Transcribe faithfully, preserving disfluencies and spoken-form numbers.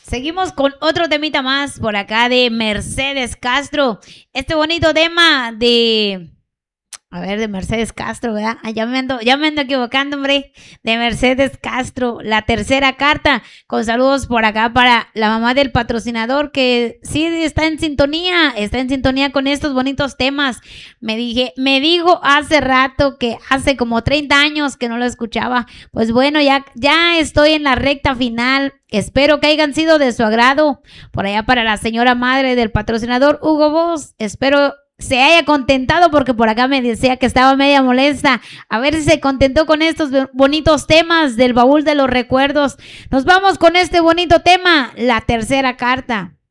Seguimos con otro temita más por acá de Mercedes Castro. Este bonito tema de... A ver, de Mercedes Castro, ¿verdad? Ah, ya me ando, ya me ando equivocando, hombre. De Mercedes Castro, la tercera carta. Con saludos por acá para la mamá del patrocinador que sí está en sintonía, está en sintonía con estos bonitos temas. Me dije, me dijo hace rato que hace como treinta años que no lo escuchaba. Pues bueno, ya, ya estoy en la recta final. Espero que hayan sido de su agrado. Por allá para la señora madre del patrocinador Hugo Boss. Espero se haya contentado porque por acá me decía que estaba media molesta. A ver si se contentó con estos bonitos temas del baúl de los recuerdos. Nos vamos con este bonito tema, la tercera carta.